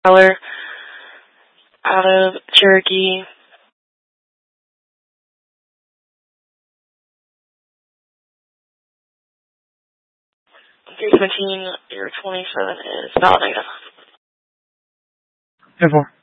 Tyler out of Cherokee. 317, your 27 is validated. 10-4.